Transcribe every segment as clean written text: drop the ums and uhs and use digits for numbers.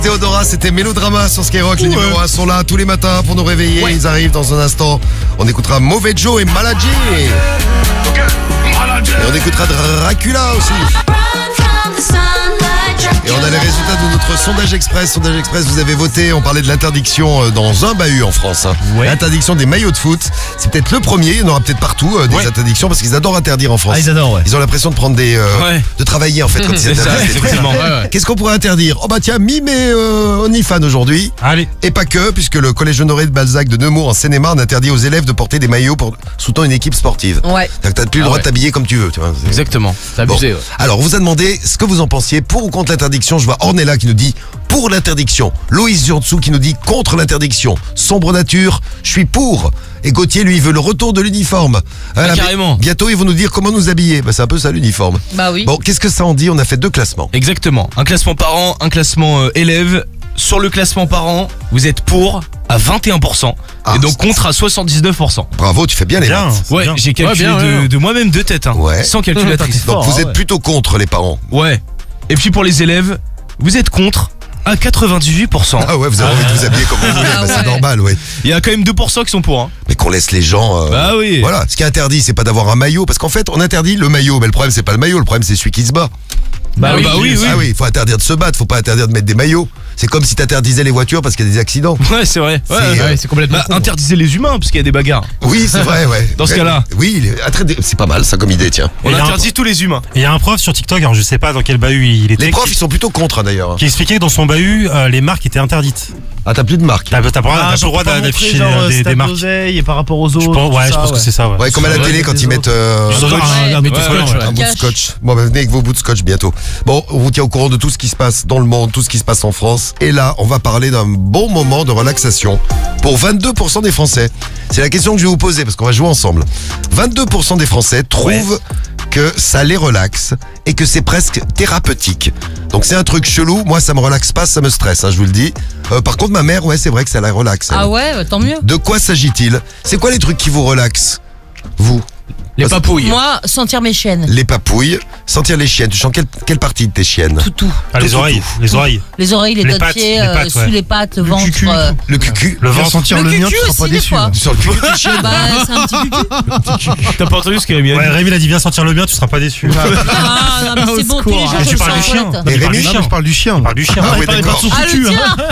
Théodora, c'était Mélodrama sur Skyrock. Les numéros 1 sont là tous les matins pour nous réveiller. Ils arrivent dans un instant. On écoutera Mauvais Joe et Maladie. Et on écoutera Dracula aussi. Et on a les résultats de notre sondage express. Sondage express, vous avez voté. On parlait de l'interdiction dans un bahut en France. Ouais. L'interdiction des maillots de foot. C'est peut-être le premier. Il y en aura peut-être partout des interdictions parce qu'ils adorent interdire en France. Ah, ils adorent, ouais. Ils ont l'impression de prendre de travailler en fait quand ils C'est ça, interdisent des trucs. effectivement. Ouais. Qu'est-ce qu'on pourrait interdire? Oh bah tiens, Mime et Onifan aujourd'hui. Allez. Et pas que, puisque le collège Honoré de Balzac de Nemours en Seine-et-Marne interdit aux élèves de porter des maillots pour soutenir une équipe sportive. Ouais. Donc t'as plus le droit de t'habiller comme tu veux. Tu vois. Exactement. C'est abusé. Bon. Alors, on vous a demandé ce que vous en pensiez pour ou contre l'interdiction. Je vois Ornella qui nous dit pour l'interdiction. Loïs Jurtsou qui nous dit contre l'interdiction. Sombre nature, je suis pour. Et Gauthier, lui, il veut le retour de l'uniforme. Carrément. Bientôt, ils vont nous dire comment nous habiller. Bah, c'est un peu ça, l'uniforme. Bah oui. Bon, qu'est-ce que ça en dit? On a fait 2 classements. Exactement. Un classement parent, un classement élève. Sur le classement parent, vous êtes pour à 21% Ah, et donc contre à 79%. Bravo, tu fais bien les maths. Ouais, j'ai calculé de moi-même de tête, hein, Ouais. sans calculatrice. Donc, vous êtes plutôt contre les parents. Ouais. Et puis pour les élèves, vous êtes contre à 98%. Ah ouais, vous avez envie de vous habiller comme vous voulez. Bah, c'est ouais. normal, ouais. Il y a quand même 2% qui sont pour. Hein. Mais qu'on laisse les gens. Bah oui. Voilà. Ce qui est interdit, c'est pas d'avoir un maillot. Parce qu'en fait, on interdit le maillot. Mais le problème, c'est pas le maillot. Le problème, c'est celui qui se bat. Bah oui. Ah oui, il faut interdire de se battre. Faut pas interdire de mettre des maillots. C'est comme si t'interdisais les voitures parce qu'il y a des accidents. Ouais, c'est vrai. C'est complètement. Interdisez les humains parce qu'il y a des bagarres. Oui, c'est vrai, ouais. Dans ce cas-là. Oui, c'est pas mal ça comme idée, tiens. On interdit tous les humains. Et il y a un prof sur TikTok, alors je sais pas dans quel bahut il était. Les profs, ils sont plutôt contre hein, d'ailleurs. Qui expliquait que dans son bahut, les marques étaient interdites. Ah, t'as plus de marque. T'as pas le droit d'afficher des marques. Et par rapport aux autres. Je pense que c'est ça. Ouais, comme à la télé quand ils mettent un bout de scotch. Un bout de scotch. Bon, bah, venez avec vos bouts de scotch bientôt. Bon, on vous tient au courant de tout ce qui se passe dans le monde, tout ce qui se passe en France. Et là, on va parler d'un bon moment de relaxation pour 22% des Français. C'est la question que je vais vous poser parce qu'on va jouer ensemble. 22% des Français trouvent que ça les relaxe et que c'est presque thérapeutique. Donc c'est un truc chelou. Moi, ça me relaxe pas, ça me stresse, hein, je vous le dis. Par contre, ma mère, ouais, c'est vrai que ça la relaxe. Ah ouais, bah, tant mieux. De quoi s'agit-il? C'est quoi les trucs qui vous relaxent? Vous? Les papouilles. Moi, sentir mes chaînes. Les papouilles, sentir les chiennes. Tu sens quelle partie de tes chiennes? Tout. Ah, les oreilles. Les oreilles. Les oreilles, les doigts de pattes, pied, les pattes, sous ouais. les pattes, le ventre. Le cucu. Le ventre. Sentir le mien, cucu tu seras pas aussi, des déçu. fois. Tu sens le cucu de tes chiennes? Bah, c'est un petit cucu. T'as pas entendu ce qu'il a mis? Ouais, Rémi il a dit viens sentir le mien, tu seras pas déçu. Ah, non, mais c'est bon, tous les jours, Mais je tu le sens parles en du chien. toilette. Et Rémi, Je parle du chien. On parle du chien. Ah oui, d'accord. Ah, le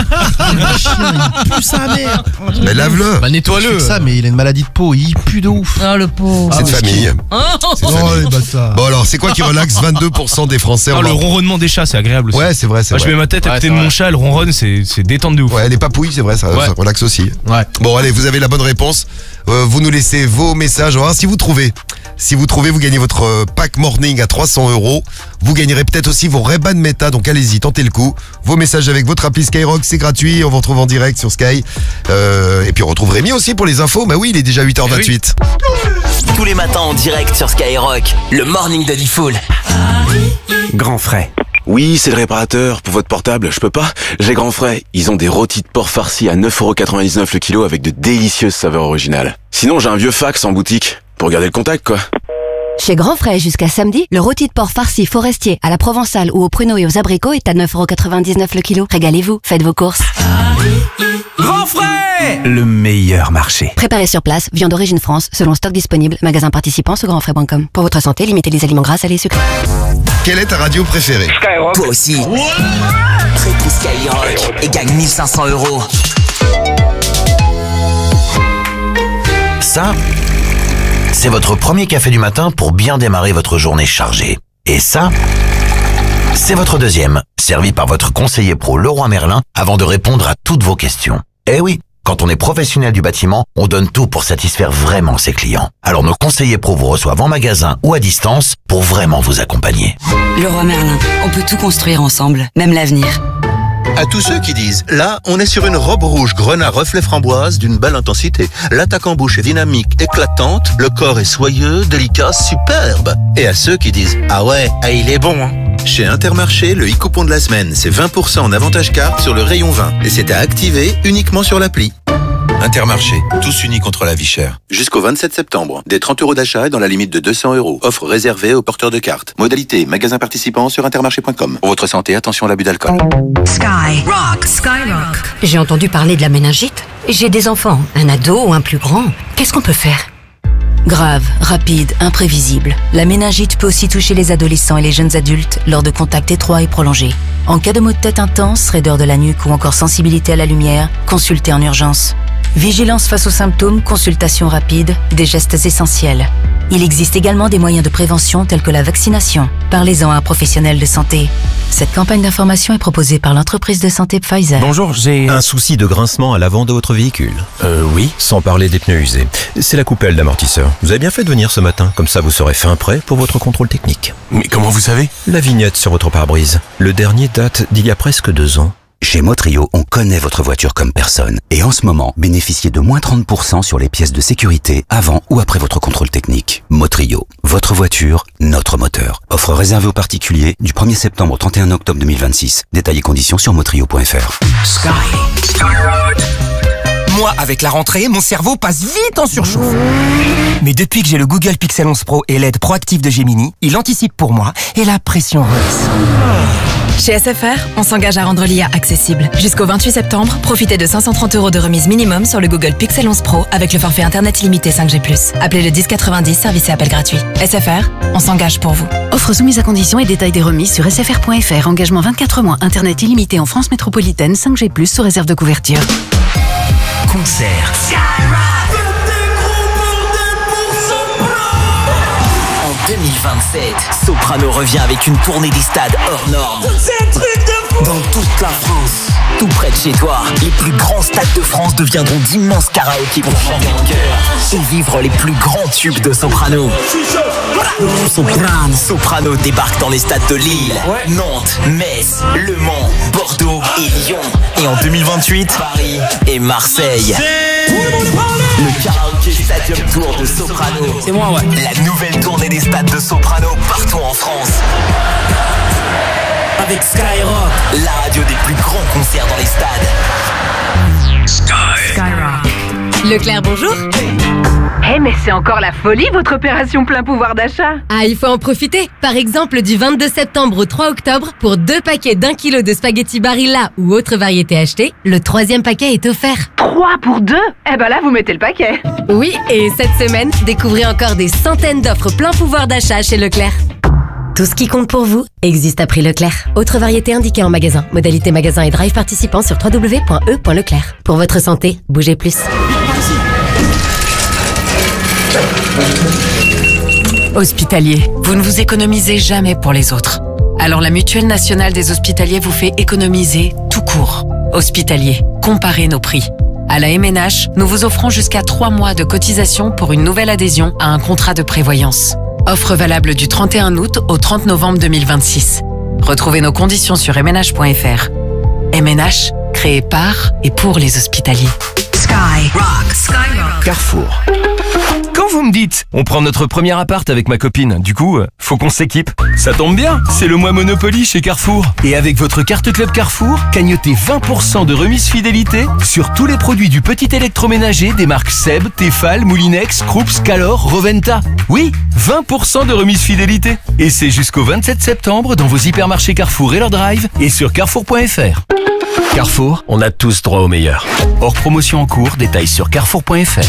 tien. Pue sa mère. Mais lave-le. Bah nettoie-le. Ça, mais il a une maladie de peau, il pue de ouf. Oh, le pauvre. C'est de famille. Oh, Oh, les bâtards. Bon alors, c'est quoi qui relaxe 22% des Français? Ah, On le va- ronronnement des chats, c'est agréable aussi. Ouais, c'est vrai, c'est Moi, je vrai. mets ma tête à côté de mon chat, elle ronronne, c'est détente de ouf. Ouais, les papouilles, c'est vrai, ça relaxe aussi. Ouais. Bon, allez, vous avez la bonne réponse. Vous nous laissez vos messages. On va voir si vous trouvez. Si vous trouvez, vous gagnez votre pack morning à 300 €. Vous gagnerez peut-être aussi vos Ray-Ban Meta. Donc allez-y, tentez le coup. Vos messages avec votre appli Skyrock, c'est gratuit. On vous retrouve en direct sur Sky. Et puis on retrouve Rémi aussi pour les infos. Bah oui, il est déjà 8h28. Tous les matins en direct sur Skyrock, le morning de Diffoul. Grand Frais. Oui, c'est le réparateur. Pour votre portable, je peux pas. J'ai Grand Frais. Ils ont des rôtis de porc farcis à 9,99 € le kilo avec de délicieuses saveurs originales. Sinon, j'ai un vieux fax en boutique. Pour garder le contact, quoi. Chez Grand Frais, jusqu'à samedi, le rôti de porc farci forestier à la provençale ou aux pruneaux et aux abricots est à 9,99 € le kilo. Régalez-vous, faites vos courses. Grand Frais! Le meilleur marché. Préparé sur place, viande d'origine France, selon stock disponible, magasin participant sur grandfrais.com. Pour votre santé, limitez les aliments gras, salés et sucrés. Quelle est ta radio préférée? Toi aussi. Réponds Skyrock et gagne 1500 €. Ça, c'est votre premier café du matin pour bien démarrer votre journée chargée. Et ça, c'est votre deuxième, servi par votre conseiller pro Leroy Merlin avant de répondre à toutes vos questions. Eh oui, quand on est professionnel du bâtiment, on donne tout pour satisfaire vraiment ses clients. Alors nos conseillers pro vous reçoivent en magasin ou à distance pour vraiment vous accompagner. Leroy Merlin, on peut tout construire ensemble, même l'avenir. À tous ceux qui disent, là, on est sur une robe rouge grenat reflet framboise d'une belle intensité. L'attaque en bouche est dynamique, éclatante, le corps est soyeux, délicat, superbe. Et à ceux qui disent, ah ouais, il est bon, hein. Chez Intermarché, le e-coupon de la semaine, c'est 20% en avantage carte sur le rayon 20. Et c'est à activer uniquement sur l'appli. Intermarché, tous unis contre la vie chère. Jusqu'au 27 septembre, des 30 € d'achat et dans la limite de 200 €. Offre réservée aux porteurs de cartes. Modalité, magasin participant sur intermarché.com. Pour votre santé, attention à l'abus d'alcool. Sky Rock, Skyrock. J'ai entendu parler de la méningite. J'ai des enfants, un ado ou un plus grand. Qu'est-ce qu'on peut faire? Grave, rapide, imprévisible. La méningite peut aussi toucher les adolescents et les jeunes adultes lors de contacts étroits et prolongés. En cas de maux de tête intense, raideur de la nuque ou encore sensibilité à la lumière, consultez en urgence. Vigilance face aux symptômes, consultation rapide, des gestes essentiels. Il existe également des moyens de prévention tels que la vaccination. Parlez-en à un professionnel de santé. Cette campagne d'information est proposée par l'entreprise de santé Pfizer. Bonjour, j'ai un souci de grincement à l'avant de votre véhicule. Oui. Sans parler des pneus usés. C'est la coupelle d'amortisseur. Vous avez bien fait de venir ce matin, comme ça vous serez fin prêt pour votre contrôle technique. Mais comment vous savez? La vignette sur votre pare-brise. Le dernier date d'il y a presque 2 ans. Chez Motrio, on connaît votre voiture comme personne. Et en ce moment, bénéficiez de moins 30% sur les pièces de sécurité avant ou après votre contrôle technique. Motrio, votre voiture, notre moteur. Offre réservée aux particuliers du 1er septembre au 31 octobre 2026. Détails et conditions sur motrio.fr. Skyrock. Moi, avec la rentrée, mon cerveau passe vite en surchauffe. Mais depuis que j'ai le Google Pixel 11 Pro et l'aide proactive de Gemini, il anticipe pour moi et la pression redescend. Chez SFR, on s'engage à rendre l'IA accessible. Jusqu'au 28 septembre, profitez de 530 € de remise minimum sur le Google Pixel 11 Pro avec le forfait internet illimité 5G+. Appelez le 1090, service et appel gratuit. SFR, on s'engage pour vous. Offre soumise à conditions et détails des remises sur sfr.fr. Engagement 24 mois, internet illimité en France métropolitaine 5G+, sous réserve de couverture. Concert. En 2027, Soprano revient avec une tournée des stades hors normes. Dans toute la France, tout près de chez toi, les plus grands stades de France deviendront d'immenses karaokés pour chanter en chœur et vivre les plus grands tubes de Soprano. Soprano débarque dans les stades de Lille, Nantes, Metz, Le Mans, Bordeaux et Lyon. Et en 2028, Paris et Marseille. Le Karaoke Stadium Tour de Soprano. C'est moi, ouais. La nouvelle tournée des stades de Soprano partout en France. Avec Skyrock, la radio des plus grands concerts dans les stades. Skyrock. Leclerc, bonjour. Mais c'est encore la folie, votre opération plein pouvoir d'achat. Ah, il faut en profiter. Par exemple, du 22 septembre au 3 octobre, pour 2 paquets d'1 kilo de spaghettis Barilla ou autres variétés achetées, le 3e paquet est offert. 3 pour 2? Eh ben là, vous mettez le paquet. Oui, et cette semaine, découvrez encore des centaines d'offres plein pouvoir d'achat chez Leclerc. Tout ce qui compte pour vous existe à prix Leclerc. Autre variété indiquée en magasin. Modalité magasin et drive participant sur www.e.leclerc. Pour votre santé, bougez plus. Hospitalier, vous ne vous économisez jamais pour les autres. Alors la Mutuelle Nationale des Hospitaliers vous fait économiser tout court. Hospitalier, comparez nos prix. À la MNH, nous vous offrons jusqu'à 3 mois de cotisation pour une nouvelle adhésion à un contrat de prévoyance. Offre valable du 31 août au 30 novembre 2026. Retrouvez nos conditions sur mnh.fr. MNH, créé par et pour les hospitaliers. Skyrock. Carrefour. Quand vous me dites, on prend notre premier appart avec ma copine, du coup, faut qu'on s'équipe. Ça tombe bien, c'est le mois Monopoly chez Carrefour. Et avec votre carte Club Carrefour, cagnotez 20% de remise fidélité sur tous les produits du petit électroménager des marques Seb, Tefal, Moulinex, Krups, Calor, Roventa. Oui, 20% de remise fidélité. Et c'est jusqu'au 27 septembre dans vos hypermarchés Carrefour et leur drive et sur carrefour.fr. Carrefour, on a tous droit au meilleur. Hors promotion en cours, détails sur carrefour.fr.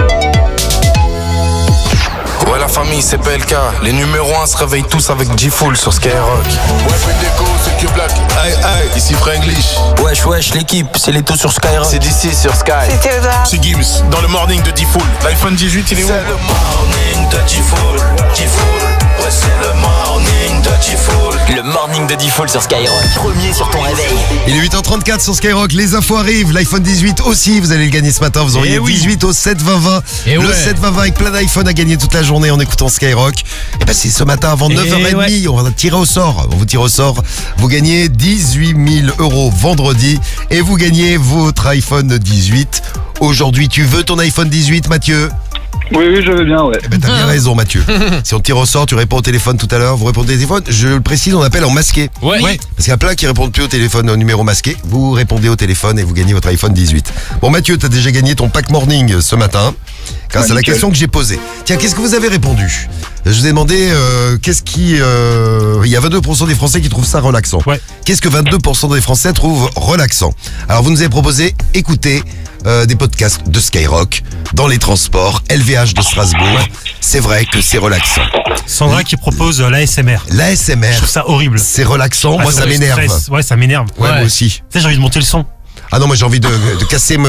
Ouais la famille c'est PLK, les numéros 1 se réveillent tous avec G-Full sur Skyrock. Ouais Déco, c'est Q Black, aïe aïe, ici Franglish. Wesh l'équipe, c'est les taux sur Skyrock. C'est d'ici sur Sky. C'est Gims, dans le morning de D-Full. L'iPhone 18 il est où? C'est le morning de D-Full, ouais c'est le morning de D-Full. Le morning de D-Full sur Skyrock, premier sur ton réveil. Il est 8h34 sur Skyrock, les infos arrivent, l'iPhone 18 aussi, vous allez le gagner ce matin, vous auriez 18 au 7-20-20. Le 7-20-20 avec plein d'iPhone à gagner toute la journée en écoutant Skyrock. Et ben c'est ce matin avant 9h30, on va tirer au sort, on vous tire au sort, vous gagnez 18 000 € vendredi et vous gagnez votre iPhone 18. Aujourd'hui, tu veux ton iPhone 18 Mathieu? Oui, je vais bien, ouais. Eh ben, t'as bien raison, Mathieu. Si on te tire au sort, tu réponds au téléphone tout à l'heure, vous répondez au téléphone. Je le précise, on appelle en masqué. Ouais. Parce qu'il y a plein qui répondent plus au téléphone au numéro masqué. Vous répondez au téléphone et vous gagnez votre iPhone 18. Bon, Mathieu, t'as déjà gagné ton pack morning ce matin, grâce à la question que j'ai posée. Tiens, qu'est-ce que vous avez répondu? Je vous ai demandé, il y a 22% des Français qui trouvent ça relaxant. Ouais. Qu'est-ce que 22% des Français trouvent relaxant? Alors, vous nous avez proposé, écoutez, des podcasts de Skyrock dans les transports, LVH de Strasbourg. C'est vrai que c'est relaxant. Sandra qui propose l'ASMR. L'ASMR. Je trouve ça horrible. C'est relaxant. Moi, ça m'énerve. Ouais, ça m'énerve. Ouais, moi aussi. Tu sais, j'ai envie de monter le son. Ah non, moi j'ai envie de casser,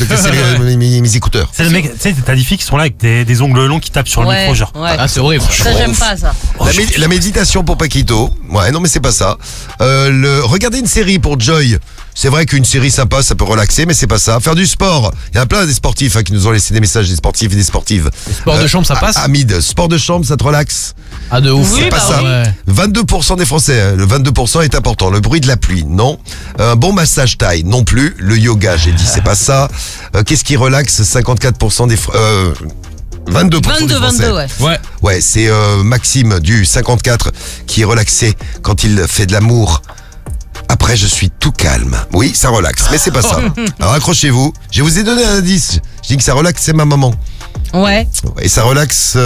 mes écouteurs. C'est le mec, tu sais, t'as des filles qui sont là avec des ongles longs qui tapent sur le micro, genre. Ouais. Ah, c'est horrible. Ça, j'aime pas ça. La méditation pour Paquito. Ouais, non, mais c'est pas ça. Regarder une série pour Joy. C'est vrai qu'une série sympa, ça peut relaxer, mais c'est pas ça. Faire du sport. Il y en a plein des sportifs qui nous ont laissé des messages, des sportifs et des sportives. Sport de chambre, ça passe? Hamid, sport de chambre, ça te relaxe? Ah, de ouf. C'est pas ça. Ouais. 22% des Français, le 22% est important. Le bruit de la pluie, non. Un bon massage thaï, non plus. Le yoga, j'ai dit, c'est pas ça. Qu'est-ce qui relaxe? 54% des 22% des Français. 22, ouais. Ouais, c'est Maxime du 54 qui est relaxé quand il fait de l'amour. Après, je suis tout calme. Oui, ça relaxe, mais c'est pas ça. Alors accrochez-vous. Je vous ai donné un indice. Je dis que ça relaxe, c'est ma maman. Ouais. Et ça relaxe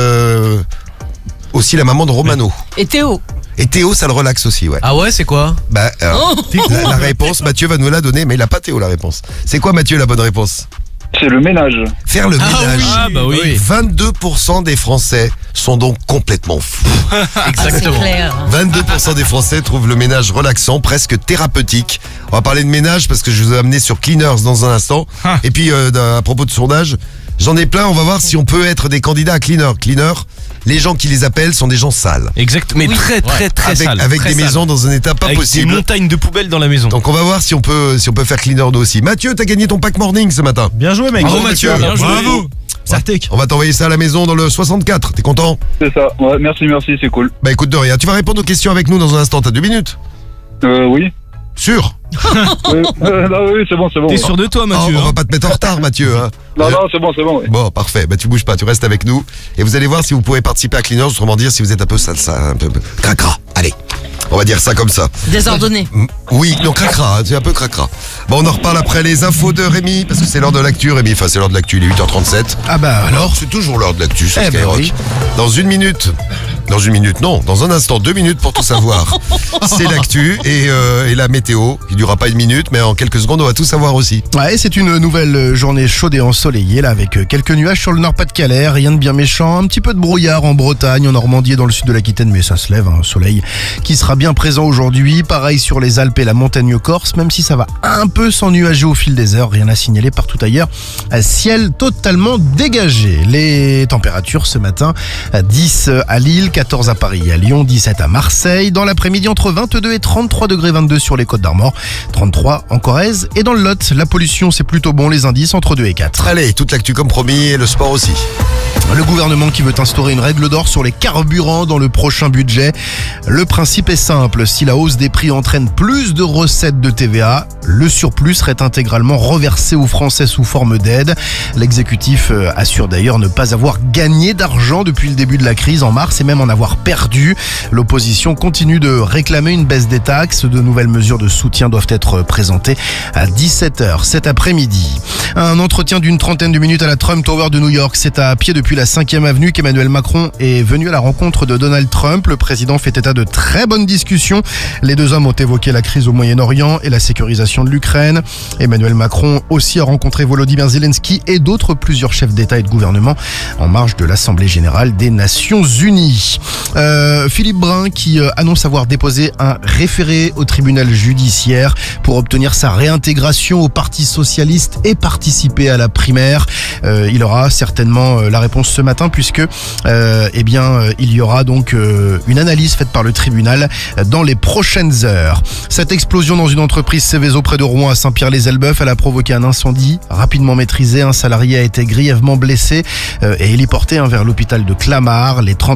aussi la maman de Romano. Et Théo. Et Théo, ça le relaxe aussi, ouais. Ah ouais, c'est quoi? Bah, la réponse, Mathieu va nous la donner, mais il a pas Théo la réponse. C'est quoi, Mathieu, la bonne réponse? C'est le ménage. Faire le ménage. Ah bah oui. 22% des Français sont donc complètement fous. Exactement. C'est clair. 22% des Français trouvent le ménage relaxant, presque thérapeutique. On va parler de ménage parce que je vous ai amené sur Cleaners dans un instant. Et puis, à propos de sondage, j'en ai plein. On va voir si on peut être des candidats à Cleaner. Cleaner, les gens qui les appellent sont des gens sales. Exact, mais très sale. Avec très des sale. maisons dans un état pas avec possible. des montagnes de poubelles dans la maison. Donc on va voir si on peut faire Cleaner nous aussi. Mathieu, t'as gagné ton pack morning ce matin. Bien joué, mec. Bravo Mathieu. Bien joué. Bravo. On va t'envoyer ça à la maison dans le 64. T'es content? C'est ça. Ouais, merci, c'est cool. Bah écoute de rien. Tu vas répondre aux questions avec nous dans un instant. T'as 2 minutes. Oui. Sûr? Oui, c'est bon. T'es sûr de toi, Mathieu? On va pas te mettre en retard, Mathieu. Hein. Non, c'est bon. Oui. Bon, parfait. Bah tu bouges pas, tu restes avec nous. Et vous allez voir si vous pouvez participer à Cleaners, autrement dire si vous êtes un peu sale, un peu cracra. Allez, on va dire ça comme ça. Désordonné. Oui, non, cracra, c'est un peu cracra. Bon, on en reparle après les infos de Rémi, parce que c'est l'heure de l'actu, Rémi. Enfin, c'est l'heure de l'actu, il est 8h37. Ah bah alors. C'est toujours l'heure de l'actu sur Skyrock. oui. Dans une minute, non, dans un instant, 2 minutes pour tout savoir. C'est l'actu et la météo, qui durera pas 1 minute, mais en quelques secondes, on va tout savoir aussi. Ouais, c'est une nouvelle journée chaude et ensoleillée, là, avec quelques nuages sur le Nord-Pas-de-Calais, rien de bien méchant, un petit peu de brouillard en Bretagne, en Normandie et dans le sud de l'Aquitaine, mais ça se lève, un soleil qui sera bien présent aujourd'hui. Pareil sur les Alpes et la montagne corse, même si ça va un peu s'ennuager au fil des heures, rien à signaler partout ailleurs. Ciel totalement dégagé. Les températures ce matin, 10 à Lille, 14 à Paris et à Lyon, 17 à Marseille. Dans l'après-midi, entre 22 et 33 degrés 22 sur les Côtes d'Armor, 33 en Corrèze et dans le Lot. La pollution, c'est plutôt bon, les indices entre 2 et 4. Allez, toute l'actu comme promis et le sport aussi. Le gouvernement qui veut instaurer une règle d'or sur les carburants dans le prochain budget. Le principe est simple, si la hausse des prix entraîne plus de recettes de TVA, le surplus serait intégralement reversé aux Français sous forme d'aide. L'exécutif assure d'ailleurs ne pas avoir gagné d'argent depuis le début de la crise en mars et même en avoir perdu. L'opposition continue de réclamer une baisse des taxes. De nouvelles mesures de soutien doivent être présentées à 17h cet après-midi. Un entretien d'une trentaine de minutes à la Trump Tower de New York. C'est à pied depuis la 5e avenue qu'Emmanuel Macron est venu à la rencontre de Donald Trump. Le président fait état de très bonnes discussions. Les deux hommes ont évoqué la crise au Moyen-Orient et la sécurisation de l'Ukraine. Emmanuel Macron aussi a rencontré Volodymyr Zelensky et plusieurs chefs d'État et de gouvernement en marge de l'Assemblée Générale des Nations Unies. Philippe Brun qui annonce avoir déposé un référé au tribunal judiciaire pour obtenir sa réintégration au Parti Socialiste et participer à la primaire. Il aura certainement la réponse ce matin puisque il y aura donc une analyse faite par le tribunal dans les prochaines heures. Cette explosion dans une entreprise Céveso près de Rouen à Saint-Pierre-les-Elbeuf, elle a provoqué un incendie rapidement maîtrisé. Un salarié a été grièvement blessé et héliporté vers l'hôpital de Clamart. Les 39 autres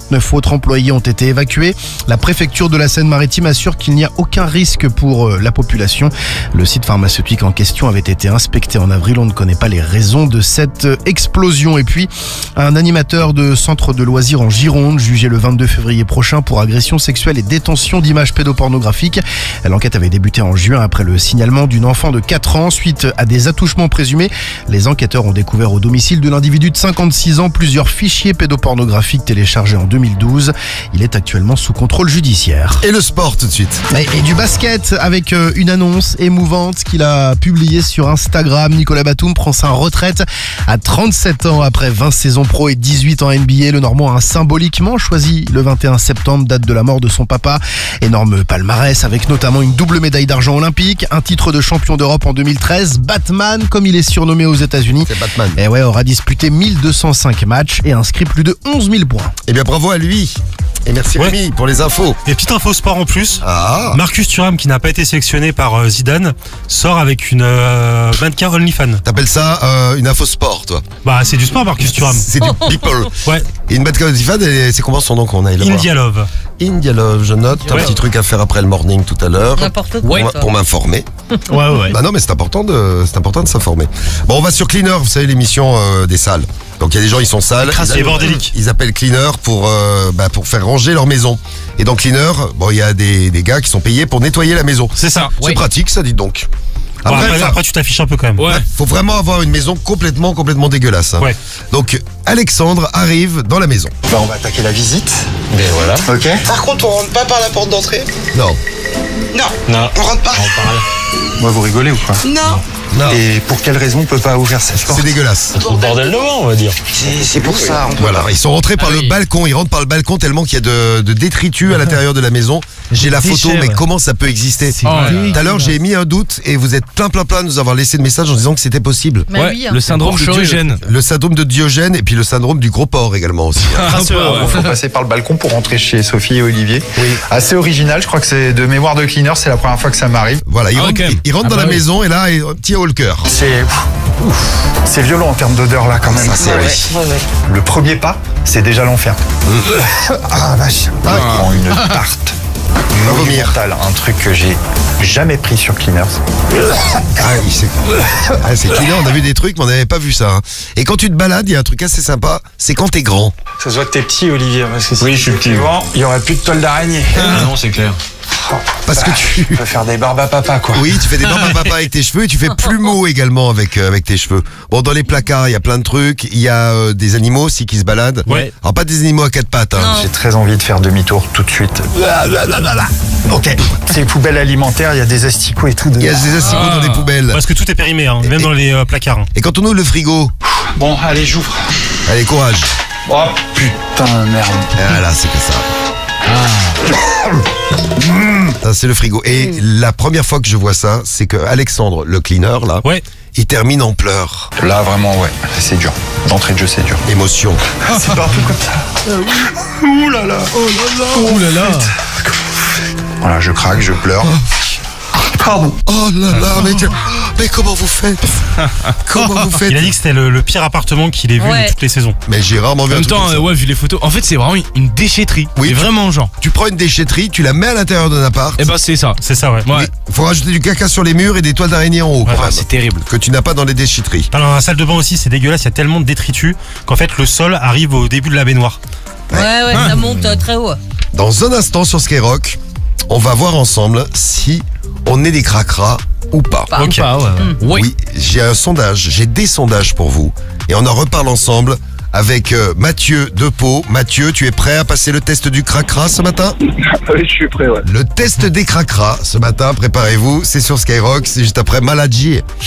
autres employés ont été évacués. La préfecture de la Seine-Maritime assure qu'il n'y a aucun risque pour la population. Le site pharmaceutique en question avait été inspecté en avril. On ne connaît pas les raisons de cette explosion. Et puis, un animateur de centre de loisirs en Gironde, jugé le 22 février prochain pour agression sexuelle et détention d'images pédopornographiques. L'enquête avait débuté en juin après le signalement d'une enfant de 4 ans suite à des attouchements présumés. Les enquêteurs ont découvert au domicile de l'individu de 56 ans plusieurs fichiers pédopornographiques téléchargés en 2012. Il est actuellement sous contrôle judiciaire. Et le sport tout de suite. Et du basket avec une annonce émouvante qu'il a publiée sur Instagram. Nicolas Batum prend sa retraite à 37 ans après 20 saisons pro et 18 ans NBA. Le Normand a symboliquement choisi le 21 septembre, date de la mort de son papa. Énorme palmarès avec notamment une double médaille d'argent olympique, un titre de champion d'Europe en 2013. Batman, comme il est surnommé aux États-Unis. C'est Batman. Et ouais, aura disputé 1205 matchs et inscrit plus de 11 000 points. Eh bien, bravo à lui. Et merci Rémi pour les infos. Et petite info sport en plus. Ah. Marcus Thuram, qui n'a pas été sélectionné par Zidane, sort avec une mannequin OnlyFans. T'appelles ça une info sport, toi? Bah, c'est du sport, Marcus Thuram. C'est du people. Ouais. Et une mannequin OnlyFans, c'est comment son nom qu'on a? India Love. India Love, je note. Un petit truc à faire après le morning tout à l'heure. N'importe quoi. Pour m'informer. Ouais. Bah non, mais c'est important de s'informer. Bon, on va sur Cleaner, vous savez, l'émission des salles. Donc il y a des gens, ils sont sales. C'est bordélique. Ils appellent Cleaner pour faire ranger leur maison. Et dans Cleaner, bon, il y a des gars qui sont payés pour nettoyer la maison. C'est ça. C'est pratique, ça, dites donc. Après, tu t'affiches un peu quand même. Ouais. Faut vraiment avoir une maison complètement dégueulasse. Hein. Ouais. Donc, Alexandre arrive dans la maison. Bah, on va attaquer la visite. Ben voilà. Ok. Par contre, on rentre pas par la porte d'entrée? Non. Non. On rentre pas? Moi, vous rigolez ou quoi? Non. Et pour quelle raison on peut pas ouvrir cette porte? C'est dégueulasse. C'est le bordel devant, on va dire. C'est pour ça. Voilà, ils sont rentrés par le balcon. Ils rentrent par le balcon tellement qu'il y a de détritus à l'intérieur de la maison. J'ai la photo, mais comment ça peut exister? Tout à l'heure, j'ai mis un doute et vous êtes plein de nous avoir laissé le message en disant que c'était possible. Le syndrome de Diogène. Le syndrome de Diogène et puis le syndrome du gros porc également aussi. Il faut passer par le balcon pour rentrer chez Sophie et Olivier. Oui. Assez original, je crois que c'est de mémoire de Cleaner, c'est la première fois que ça m'arrive. Voilà, ils rentrent dans la maison et là, un petit haut le cœur. C'est violent en termes d'odeur là quand même. Ça, c'est Le premier pas, c'est déjà l'enfer. Ah vache. On prend une tarte. Monumentale, un truc que j'ai jamais pris sur Cleaners. C'est Cleaner, on a vu des trucs, mais on n'avait pas vu ça. Hein. Et quand tu te balades, il y a un truc assez sympa, c'est quand t'es grand. Ça se voit que t'es petit, Olivier. Parce que oui, je suis petit. Il y aurait plus de toile d'araignée. Non, c'est clair. Parce que tu peux faire des barbes à papa, quoi. Oui, tu fais des barbes à papa avec tes cheveux et tu fais plumeau également avec tes cheveux. Bon, dans les placards, il y a plein de trucs. Il y a des animaux aussi qui se baladent. Ouais. Alors, pas des animaux à quatre pattes. Hein. J'ai très envie de faire demi-tour tout de suite. Ok. C'est poubelles alimentaires, il y a des asticots et tout. Il y a des asticots dans les poubelles. Parce que tout est périmé, hein, même dans les placards. Hein. Et quand on ouvre le frigo? Bon, allez, j'ouvre. Allez, courage. Oh putain, merde. Voilà, c'est que ça. Ça, c'est le frigo. Et la première fois que je vois ça, c'est que Alexandre, le cleaner, là, il termine en pleurs. Là, vraiment, ouais, c'est dur. D'entrée de jeu, c'est dur. Émotion. C'est partout comme ça. Ouh là là. Oh là là. Voilà, je craque, je pleure. Pardon. Oh là là, mais comment vous faites? Comment vous faites? Il a dit que c'était le pire appartement qu'il ait vu de toutes les saisons. Mais j'ai rarement vu en même temps, vu les photos. En fait, c'est vraiment une déchetterie. Oui, mais vraiment, genre. Tu prends une déchetterie, tu la mets à l'intérieur d'un appart. Et bah, c'est ça. C'est ça, ouais. Il faut rajouter du caca sur les murs et des toiles d'araignée en haut. C'est terrible. Que tu n'as pas dans les déchetteries. Dans la salle de bain aussi, c'est dégueulasse. Il y a tellement de détritus qu'en fait, le sol arrive au début de la baignoire. Ouais, ça monte très haut. Dans un instant sur Skyrock, on va voir ensemble si on est des cracras ou pas. Ok. Oui, j'ai des sondages pour vous. Et on en reparle ensemble avec Mathieu de Pau. Mathieu, tu es prêt à passer le test du cracra ce matin? Oui, je suis prêt, ouais. Le test des cracras ce matin, préparez-vous, c'est sur Skyrock, c'est juste après Maladji.